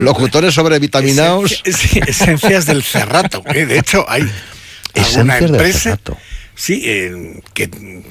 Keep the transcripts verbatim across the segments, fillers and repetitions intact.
Locutores sobrevitaminados. Esencia, sí, esencias del cerrato. ¿eh? De hecho, hay alguna Esencias del empresa cerrato. sí, eh, que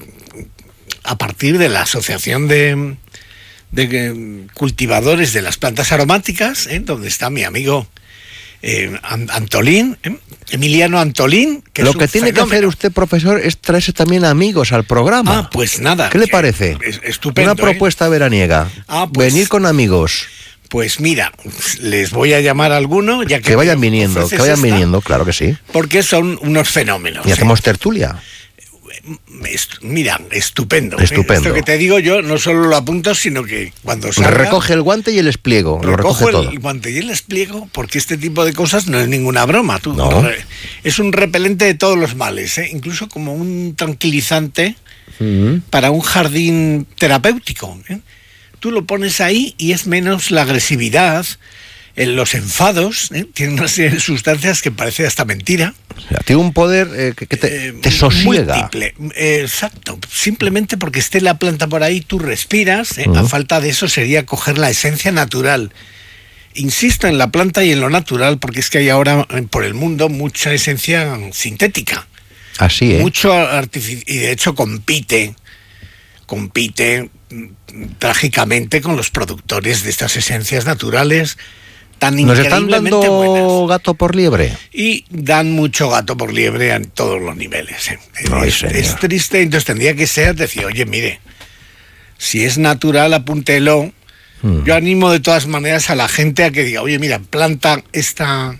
a partir de la asociación de, de eh, cultivadores de las plantas aromáticas, ¿eh? donde está mi amigo eh, Antolín, ¿eh? Emiliano Antolín, que Lo es que un tiene fenómeno. que hacer usted, profesor, es traerse también amigos al programa. Ah, pues nada. ¿Qué le que parece? Es, estupendo. Una propuesta ¿eh? veraniega. Ah, pues, Venir con amigos. Pues mira, les voy a llamar a alguno, ya que... Que vayan viniendo, que vayan esta, viniendo, claro que sí. Porque son unos fenómenos. Y ¿eh? hacemos tertulia. Est- Mira, estupendo. Estupendo. ¿eh? Esto que te digo yo no solo lo apunto, sino que cuando salga... Recoge el guante y el espliego, lo recoge recojo todo. el guante y el despliego, porque este tipo de cosas no es ninguna broma. Tú, No. re- es un repelente de todos los males, ¿eh? Incluso como un tranquilizante Mm. para un jardín terapéutico. ¿eh? Tú lo pones ahí y es menos la agresividad, en los enfados, ¿eh? Tiene una serie de sustancias que parece hasta mentira. O sea, tiene un poder eh, que, que te, Eh, te sosiega. múltiple. Eh, exacto. Simplemente porque esté la planta por ahí, tú respiras. ¿eh? Uh-huh. A falta de eso sería coger la esencia natural. Insisto en la planta y en lo natural, porque es que hay ahora eh, por el mundo mucha esencia sintética. Así, ¿eh? Mucho artifici- y de hecho compite, compite mm, trágicamente con los productores de estas esencias naturales tan Nos están increíblemente dando buenas. gato por liebre. Y dan mucho gato por liebre en todos los niveles. ¿eh? Ay, es, señor. es triste, entonces tendría que ser decir, oye, mire, si es natural, apúntelo. Hmm. Yo animo de todas maneras a la gente a que diga, oye, mira, planta esta...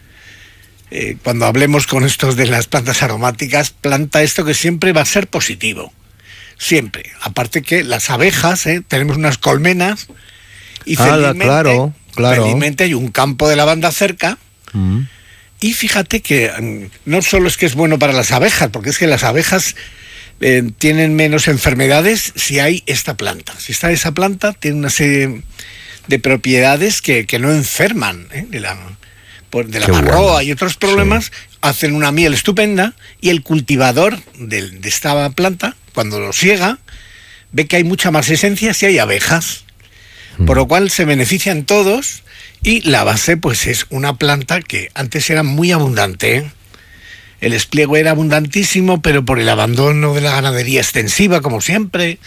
Eh, cuando hablemos con estos de las plantas aromáticas, planta esto que siempre va a ser positivo. Siempre. Aparte que las abejas, ¿eh? Tenemos unas colmenas y Ah, felizmente, claro, claro. felizmente hay un campo de lavanda cerca. Mm. Y fíjate que mm, no solo es que es bueno para las abejas, porque es que las abejas eh, tienen menos enfermedades si hay esta planta. Si está esa planta, tiene una serie de propiedades que, que no enferman, ¿eh? de la, por- de la Qué varroa bueno. y otros problemas, Sí. hacen una miel estupenda y el cultivador de, de esta planta, cuando lo siega, ve que hay mucha más esencia si hay abejas. Por lo cual se benefician todos y la base pues es una planta que antes era muy abundante, ¿eh? El espliego era abundantísimo, pero por el abandono de la ganadería extensiva, como siempre,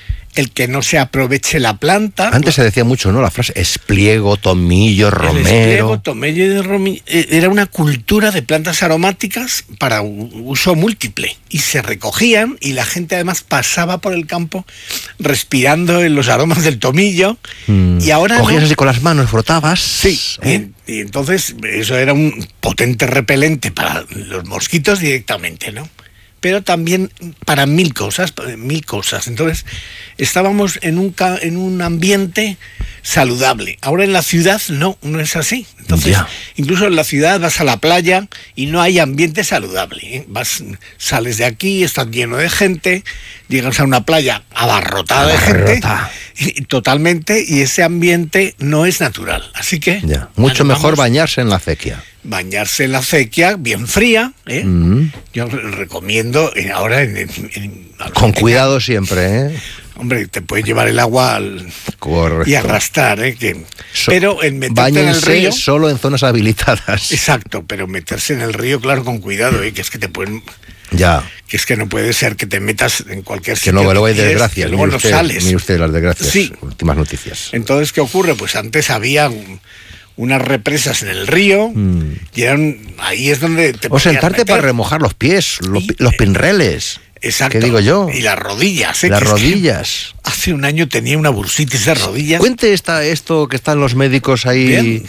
el que no se aproveche la planta... Antes se decía mucho, ¿no? La frase espliego, tomillo, El romero. espliego, tomillo y romi- eh, era una cultura de plantas aromáticas para u- uso múltiple y se recogían y la gente además pasaba por el campo respirando en los aromas del tomillo. Mm. Y ahora Cogías no. así con las manos, frotabas. Sí, y, ¿eh? en- y entonces eso era un potente repelente para los mosquitos directamente, ¿no? Pero también para mil cosas, para mil cosas. Entonces estábamos en un ca- en un ambiente saludable. Ahora en la ciudad no, no es así. Entonces, Ya. incluso en la ciudad vas a la playa y no hay ambiente saludable, ¿eh? Vas, sales de aquí, estás lleno de gente, llegas a una playa abarrotada de gente, Abarrotada. y- totalmente, y ese ambiente no es natural. Así que Ya. Mucho animamos mejor bañarse en la acequia. bañarse en la acequia bien fría, ¿eh? Mm. Yo re- recomiendo eh, ahora en, en- en- a los Con que cuidado siempre, ¿eh? tengan- hombre, te puedes llevar el agua al- Correcto. y arrastrar, ¿eh? Que, So- pero en meterte en el Báñense río, solo en zonas habilitadas. exacto, pero meterse en el río, claro, con cuidado, ¿eh? Que es que te pueden, Ya. que es que no puede ser que te metas en cualquier Que sitio. no, luego hay quieres, desgracias. que luego Mire no usted, sales. mire usted las desgracias. Sí. Últimas noticias. Entonces, ¿qué ocurre? Pues antes había un- unas represas en el río Mm. y eran, ahí es donde te O podías sentarte meter. para remojar los pies, los, Y- pi- los pinreles. Exacto. ¿Qué digo yo? Y las rodillas, ¿eh? Las Que es que rodillas. hace un año tenía una bursitis de rodillas. Cuente esta, esto que están los médicos ahí Bien.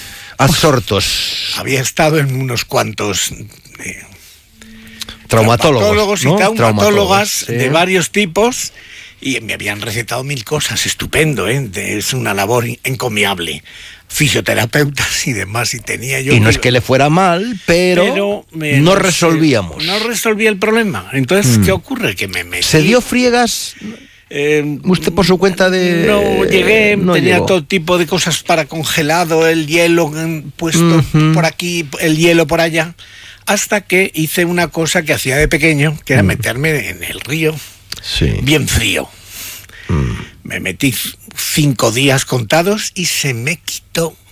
absortos. Había estado en unos cuantos eh, Traumatólogos, y ¿no? traumatólogas sí. de varios tipos y me habían recetado mil cosas. Estupendo, ¿eh? De- Es una labor encomiable. Fisioterapeutas y demás. Y tenía yo... Y no es que le fuera mal, pero, me- no sé, resolvíamos. No resolvía el problema. Entonces, Mm. ¿qué ocurre? Que me metí... ¿Se dio friegas Eh, usted por su cuenta de...? No llegué, no tenía llegó. todo tipo de cosas para congelado, el hielo mm, puesto Ujú. por aquí, el hielo por allá, hasta que hice una cosa que hacía de pequeño, que era Mm. meterme en el río Sí. bien frío. Mm. Me metí cinco días contados y se me quitó